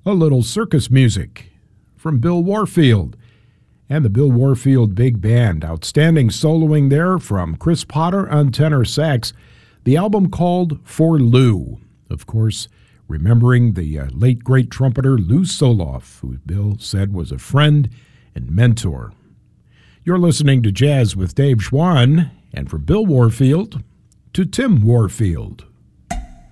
A little circus music from Bill Warfield and the Bill Warfield Big Band. Outstanding soloing there from Chris Potter on tenor sax. The album called For Lou. Of course, remembering the late great trumpeter Lou Soloff, who Bill said was a friend and mentor. You're listening to Jazz with Dave Schwann, and for Bill Warfield, to Tim Warfield.